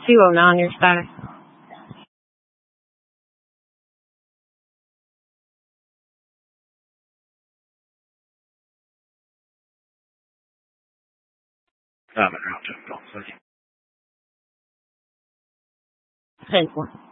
209 your status. I'm en route to 10-4.